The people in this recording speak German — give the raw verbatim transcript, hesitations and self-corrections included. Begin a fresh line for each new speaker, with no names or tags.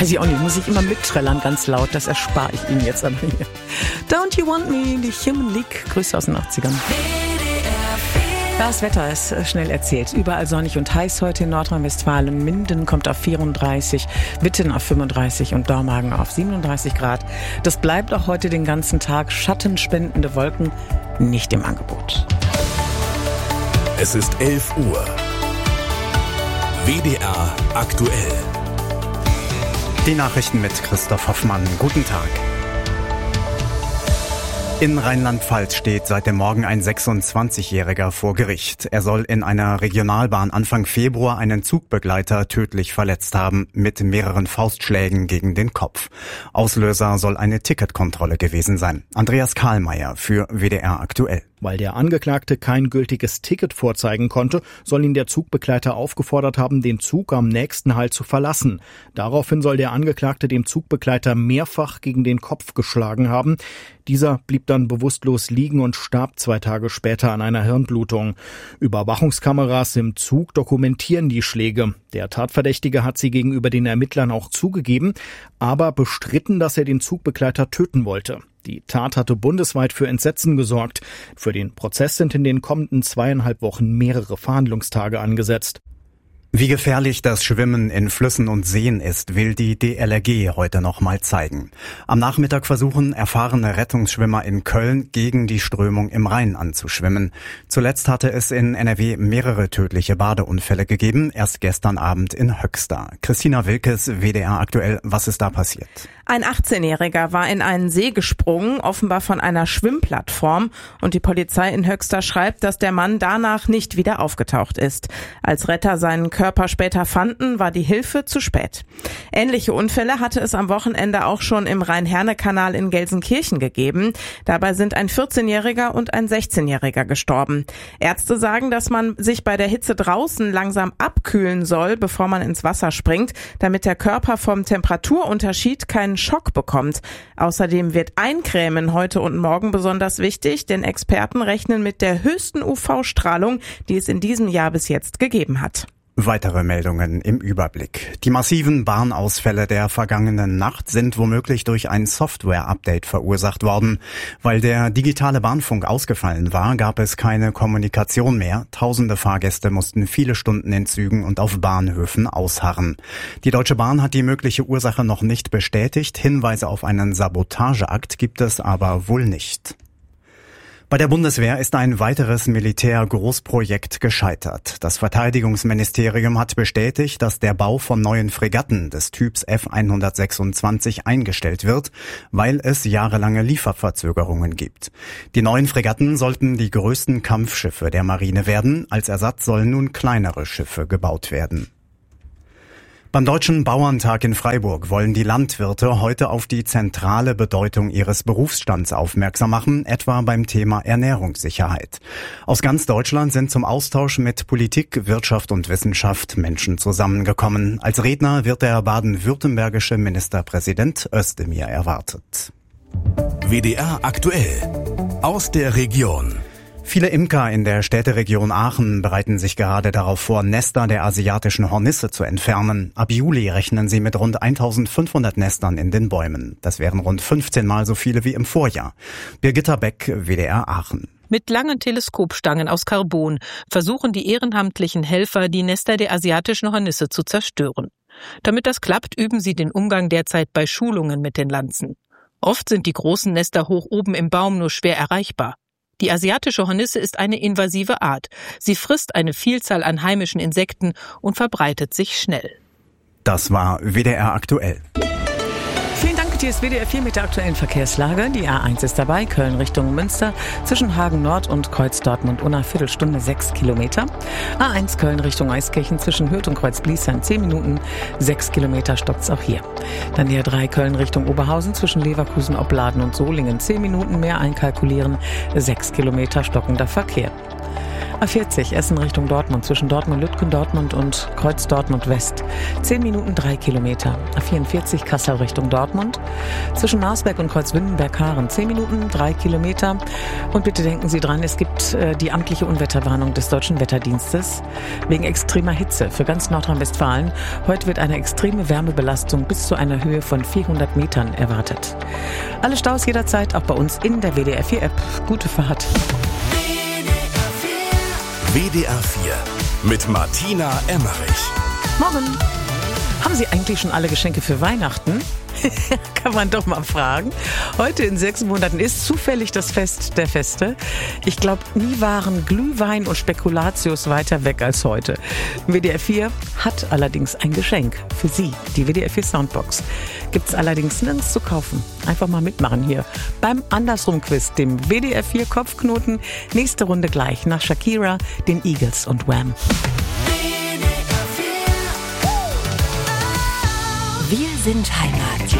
Weiß ich auch nicht, muss ich immer mitträllern ganz laut, das erspare ich Ihnen jetzt aber hier. Don't You Want Me, die Human League, Grüße aus den achtzigern. Das Wetter ist schnell erzählt. Überall sonnig und heiß heute in Nordrhein-Westfalen. Minden kommt auf vierunddreißig, Witten auf fünfunddreißig und Dormagen auf siebenunddreißig Grad. Das bleibt auch heute den ganzen Tag. Schattenspendende Wolken nicht im Angebot.
Es ist elf Uhr. W D R aktuell.
Die Nachrichten mit Christoph Hoffmann. Guten Tag. In Rheinland-Pfalz steht seit dem Morgen ein sechsundzwanzigjähriger vor Gericht. Er soll in einer Regionalbahn Anfang Februar einen Zugbegleiter tödlich verletzt haben, mit mehreren Faustschlägen gegen den Kopf. Auslöser soll eine Ticketkontrolle gewesen sein. Andreas Kahlmeier für W D R aktuell.
Weil der Angeklagte kein gültiges Ticket vorzeigen konnte, soll ihn der Zugbegleiter aufgefordert haben, den Zug am nächsten Halt zu verlassen. Daraufhin soll der Angeklagte dem Zugbegleiter mehrfach gegen den Kopf geschlagen haben. Dieser blieb dann bewusstlos liegen und starb zwei Tage später an einer Hirnblutung. Überwachungskameras im Zug dokumentieren die Schläge. Der Tatverdächtige hat sie gegenüber den Ermittlern auch zugegeben, aber bestritten, dass er den Zugbegleiter töten wollte. Die Tat hatte bundesweit für Entsetzen gesorgt. Für den Prozess sind in den kommenden zweieinhalb Wochen mehrere Verhandlungstage angesetzt.
Wie gefährlich das Schwimmen in Flüssen und Seen ist, will die D L R G heute noch mal zeigen. Am Nachmittag versuchen erfahrene Rettungsschwimmer in Köln gegen die Strömung im Rhein anzuschwimmen. Zuletzt hatte es in N R W mehrere tödliche Badeunfälle gegeben, erst gestern Abend in Höxter. Christina Wilkes, W D R aktuell, was ist da passiert?
Ein achtzehnjähriger war in einen See gesprungen, offenbar von einer Schwimmplattform, und die Polizei in Höxter schreibt, dass der Mann danach nicht wieder aufgetaucht ist. Als Retter seinen Körper später fanden, war die Hilfe zu spät. Ähnliche Unfälle hatte es am Wochenende auch schon im Rhein-Herne-Kanal in Gelsenkirchen gegeben. Dabei sind ein vierzehnjähriger und ein sechzehnjähriger gestorben. Ärzte sagen, dass man sich bei der Hitze draußen langsam abkühlen soll, bevor man ins Wasser springt, damit der Körper vom Temperaturunterschied keinen Schock bekommt. Außerdem wird Eincremen heute und morgen besonders wichtig, denn Experten rechnen mit der höchsten U V-Strahlung, die es in diesem Jahr bis jetzt gegeben hat.
Weitere Meldungen im Überblick. Die massiven Bahnausfälle der vergangenen Nacht sind womöglich durch ein Software-Update verursacht worden. Weil der digitale Bahnfunk ausgefallen war, gab es keine Kommunikation mehr. Tausende Fahrgäste mussten viele Stunden in Zügen und auf Bahnhöfen ausharren. Die Deutsche Bahn hat die mögliche Ursache noch nicht bestätigt. Hinweise auf einen Sabotageakt gibt es aber wohl nicht. Bei der Bundeswehr ist ein weiteres Militär-Großprojekt gescheitert. Das Verteidigungsministerium hat bestätigt, dass der Bau von neuen Fregatten des Typs F hundertsechsundzwanzig eingestellt wird, weil es jahrelange Lieferverzögerungen gibt. Die neuen Fregatten sollten die größten Kampfschiffe der Marine werden. Als Ersatz sollen nun kleinere Schiffe gebaut werden. Beim Deutschen Bauerntag in Freiburg wollen die Landwirte heute auf die zentrale Bedeutung ihres Berufsstands aufmerksam machen, etwa beim Thema Ernährungssicherheit. Aus ganz Deutschland sind zum Austausch mit Politik, Wirtschaft und Wissenschaft Menschen zusammengekommen. Als Redner wird der baden-württembergische Ministerpräsident Özdemir erwartet.
W D R aktuell aus der Region.
Viele Imker in der Städteregion Aachen bereiten sich gerade darauf vor, Nester der asiatischen Hornisse zu entfernen. Ab Juli rechnen sie mit rund eintausendfünfhundert Nestern in den Bäumen. Das wären rund fünfzehn Mal so viele wie im Vorjahr. Birgitta Beck, W D R Aachen.
Mit langen Teleskopstangen aus Carbon versuchen die ehrenamtlichen Helfer, die Nester der asiatischen Hornisse zu zerstören. Damit das klappt, üben sie den Umgang derzeit bei Schulungen mit den Lanzen. Oft sind die großen Nester hoch oben im Baum nur schwer erreichbar. Die asiatische Hornisse ist eine invasive Art. Sie frisst eine Vielzahl an heimischen Insekten und verbreitet sich schnell.
Das war W D R aktuell.
Vielen Dank, hier ist W D R vier mit der aktuellen Verkehrslage. Die A eins ist dabei, Köln Richtung Münster, zwischen Hagen Nord und Kreuz Dortmund-Unna, Viertelstunde, sechs Kilometer. A eins Köln Richtung Eiskirchen, zwischen Hürth und Kreuz-Bliesheim, zehn Minuten, sechs Kilometer stoppt es auch hier. Dann die A drei Köln Richtung Oberhausen, zwischen Leverkusen, Opladen und Solingen, zehn Minuten mehr einkalkulieren, sechs Kilometer stockender Verkehr. A vierzig Essen Richtung Dortmund, zwischen Dortmund-Lütgen, Dortmund und Kreuz Dortmund West. zehn Minuten, drei Kilometer. A vierundvierzig Kassel Richtung Dortmund, zwischen Marsberg und Kreuz Windenberg-Haaren. zehn Minuten, drei Kilometer. Und bitte denken Sie dran, es gibt äh, die amtliche Unwetterwarnung des Deutschen Wetterdienstes wegen extremer Hitze für ganz Nordrhein-Westfalen. Heute wird eine extreme Wärmebelastung bis zu einer Höhe von vierhundert Metern erwartet. Alle Staus jederzeit auch bei uns in der W D R vier App. Gute Fahrt.
W D R vier mit Martina Emmerich.
Morgen. Haben Sie eigentlich schon alle Geschenke für Weihnachten? Kann man doch mal fragen. Heute in sechs Monaten ist zufällig das Fest der Feste. Ich glaube, nie waren Glühwein und Spekulatius weiter weg als heute. W D R vier hat allerdings ein Geschenk für Sie, die W D R vier Soundbox. Gibt's allerdings nirgends zu kaufen. Einfach mal mitmachen hier beim Andersrum-Quiz, dem W D R vier Kopfknoten. Nächste Runde gleich nach Shakira, den Eagles und Wham.
Wir sind Heimat.